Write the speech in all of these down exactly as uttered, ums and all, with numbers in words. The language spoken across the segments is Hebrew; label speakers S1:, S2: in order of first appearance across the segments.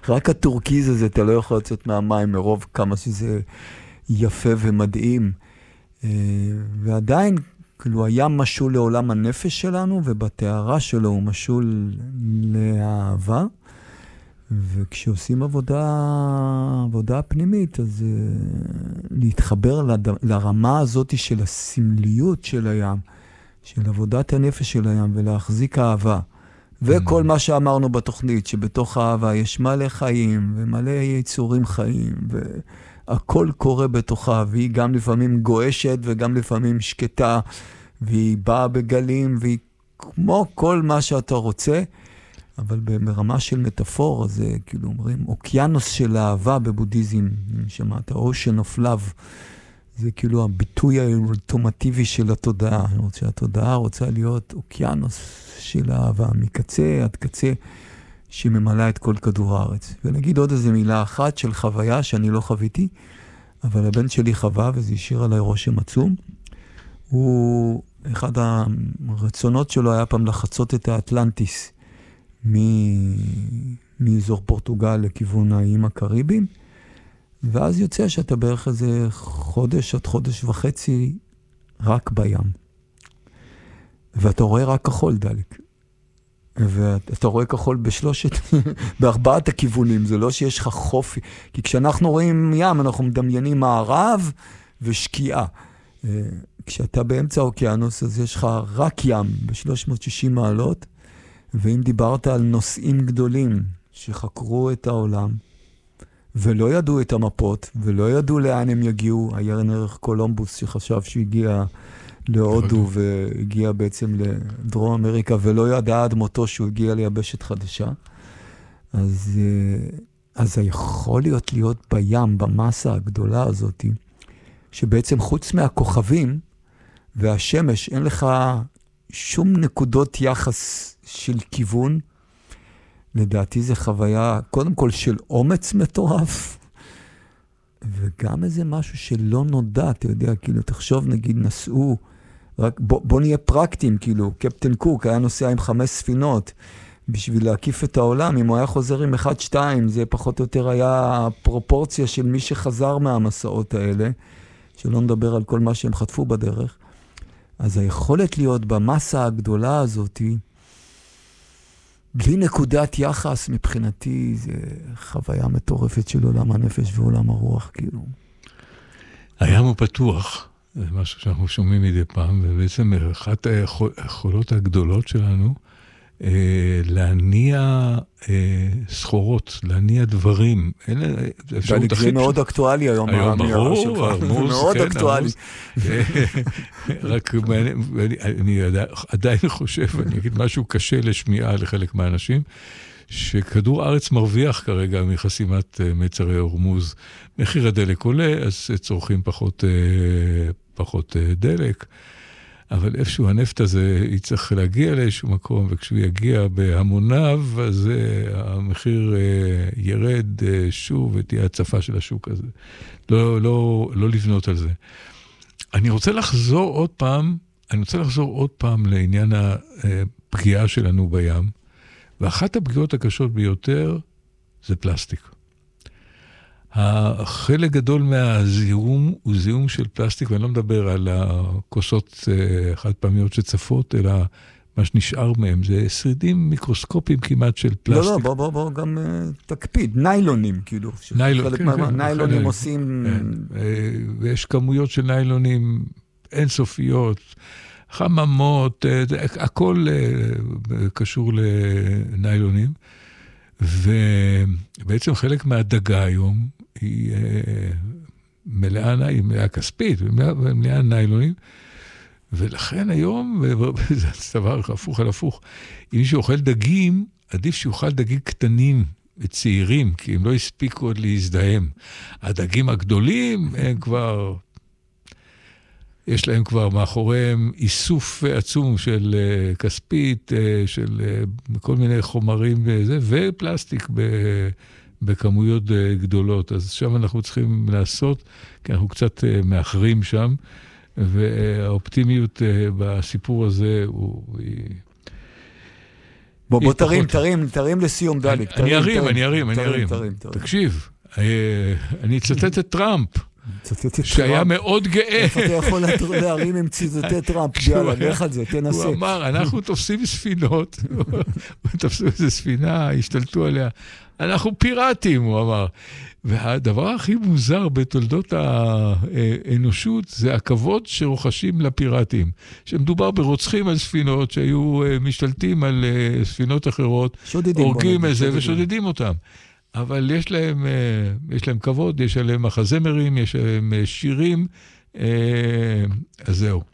S1: רק הטורקיז הזה, אתה לא יכול לצאת מהמים מרוב כמה שזה יפה ומדהים. ועדיין, כאילו, היה משול לעולם הנפש שלנו, ובתארה שלו הוא משול לאהבה. וכשעושים עבודה, עבודה פנימית, אז להתחבר לד... לרמה הזאת של הסמליות של הים, של עבודת הנפש של הים, ולהחזיק אהבה. וכל מה שאמרנו בתוכנית, שבתוך האהבה יש מלא חיים, ומלא יצורים חיים, והכל קורה בתוכה, והיא גם לפעמים גועשת, וגם לפעמים שקטה, והיא באה בגלים, והיא כמו כל מה שאתה רוצה, אבל ברמה של מטאפור, אז כאילו אומרים, אוקיינוס של אהבה בבודהיזם, שמעת, Ocean of Love, זה כאילו הביטוי האולטימטיבי של התודעה. שהתודעה רוצה להיות אוקיינוס של אהבה, מקצה עד קצה, שממלא את כל כדור הארץ. ונגיד עוד איזו מילה אחת של חוויה שאני לא חוויתי, אבל הבן שלי חווה, וזה השאיר עליי רושם עצום. הוא, אחד הרצונות שלו היה פעם לחצות את האטלנטיס, מאזור פורטוגל לכיוון האיים הקריביים, ואז יוצא שאתה בערך איזה חודש עד חודש וחצי רק בים. ואתה רואה רק כחול דלק. ואתה רואה כחול בשלושת, בארבעת הכיוונים, זה לא שיש לך חופי. כי כשאנחנו רואים ים, אנחנו מדמיינים מערב ושקיעה. כשאתה באמצע האוקיינוס, אז יש לך רק ים ב-שלוש מאות ושישים מעלות, ואם דיברת על נושאים גדולים שחקרו את העולם, ולא ידעו את המפות, ולא ידעו לאן הם יגיעו, היה נערך קולומבוס שחשב שהוא הגיע להודו, והגיע בעצם לדרום אמריקה, ולא ידע עד מותו שהוא הגיע ליבשת חדשה. אז, אז היכול להיות להיות בים, במסה הגדולה הזאת, שבעצם חוץ מהכוכבים והשמש, אין לך שום נקודות יחס של כיוון. לדעתי זה חוויה, קודם כל של אומץ מטורף, וגם איזה משהו שלא נודע, אתה יודע, כאילו, תחשוב, נגיד, נסעו, רק בוא, בוא נהיה פרקטיים, כאילו, קפטן קוק היה נוסע עם חמש ספינות, בשביל להקיף את העולם, אם הוא היה חוזר עם אחד, שתיים, זה פחות או יותר היה הפרופורציה של מי שחזר מהמסעות האלה, שלא נדבר על כל מה שהם חטפו בדרך. אז היכולת להיות במסה הגדולה הזאת, בלי נקודת יחס מבחינתי, זה חוויה מטורפת של עולם הנפש ועולם הרוח, כאילו.
S2: הים הוא פתוח, זה משהו שאנחנו שומעים מדי פעם, ובעצם אחת היכולות הגדולות שלנו, להניע סחורות, להניע דברים.
S1: זה מאוד אקטואלי היום.
S2: היום ברור,
S1: זה מאוד אקטואלי.
S2: רק אני עדיין חושב, אני אגיד משהו קשה לשמיעה לחלק מהאנשים, שכדור הארץ מרוויח כרגע מחסימת מצרי הורמוז. מחיר הדלק עולה, אז צורכים פחות דלק. אבל איפשהו הנפט הזה יצטרך להגיע לאיזשהו מקום, וכשהוא יגיע בהמוניו, אז המחיר ירד שוב, ותהיה הצפה של השוק הזה. לא, לא, לא לבנות על זה. אני רוצה לחזור עוד פעם, אני רוצה לחזור עוד פעם לעניין הפגיעה שלנו בים, ואחת הפגיעות הקשות ביותר זה פלסטיק. החלק גדול מהזיהום הוא זיהום של פלסטיק, ואני לא מדבר על הכוסות חד פעמיות שצפות, אלא מה שנשאר מהם, זה שרידים מיקרוסקופיים כמעט של פלסטיק.
S1: לא, לא, בוא, בוא, בוא, גם תקפיד, ניילונים, כאילו.
S2: ניילון, כן, כן.
S1: ניילונים עושים...
S2: ויש כמויות של ניילונים אינסופיות, חממות, הכל קשור לניילונים, ובעצם חלק מהדגה היום היא מלאה, היא מלאה כספית, מלאה ניילונים, ולכן היום, זה דבר הפוך על הפוך, אם מישהו אוכל דגים, עדיף שיוכל דגים קטנים וצעירים, כי הם לא הספיקו עוד להזדהם. הדגים הגדולים הם כבר... יש להם כבר מאחוריהם איסוף עצום של uh, כספית, uh, של uh, כל מיני חומרים וזה, ופלסטיק ב, בכמויות uh, גדולות. אז שם אנחנו צריכים לעשות, כי אנחנו קצת uh, מאחרים שם, והאופטימיות uh, בסיפור הזה הוא... היא...
S1: בוא, בוא
S2: היא
S1: תרים,
S2: פחות-
S1: תרים, תרים לסיום דליק.
S2: אני
S1: תרים,
S2: ארים,
S1: תרים,
S2: אני ארים, אני
S1: תרים,
S2: ארים.
S1: תרים, תרים.
S2: תקשיב, אה, אני אצטט את טראמפ,
S1: צטט את
S2: שהיה
S1: טראמפ.
S2: מאוד גאה.
S1: איך אתה יכול להרים עם ציטוטי טראמפ?
S2: כשהוא
S1: יאללה,
S2: היה-
S1: לך על זה, תנסה.
S2: הוא אמר, אנחנו תופסים ספינות, תפסו איזו ספינה, השתלטו עליה. אנחנו פיראטים, הוא אמר. והדבר הכי מוזר בתולדות האנושות זה הכבוד שרוחשים לפיראטים. שמדובר ברוצחים על ספינות שהיו משתלטים על ספינות אחרות,
S1: שודדים, בוא
S2: הורגים
S1: נגיד,
S2: איזה
S1: שודדים.
S2: ושודדים אותם. אבל יש להם, יש להם כבוד, יש להם מחזמרים, יש להם שירים, אז זהו.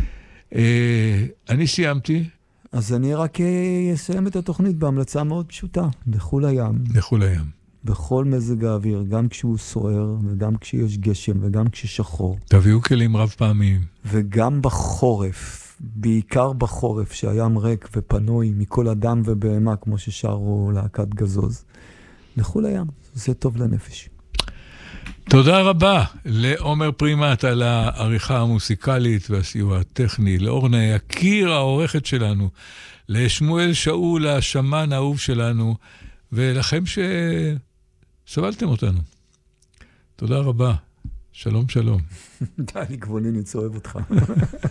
S2: אני סיימתי.
S1: אז אני רק אה, אסיים את התוכנית בהמלצה מאוד פשוטה. לכו לים,
S2: לכו לים.
S1: בכל מזג האוויר, גם כשהוא סוער, וגם כשיש גשם, וגם כששחור,
S2: תביאו כלים רב פעמיים.
S1: וגם בחורף, בעיקר בחורף, שהים ריק ופנוי מכל אדם ובהמה, כמו ששרו להקת גזוז. לכו לים, זה טוב לנפש.
S2: תודה רבה לעומר פרימט על העריכה המוסיקלית והסיוע הטכני, לאורנה יקיר העורכת שלנו, לשמואל שאול השמן האהוב שלנו, ולכם שסבלתם אותנו. תודה רבה. שלום שלום.
S1: די, גבוני, אני צועב אותך.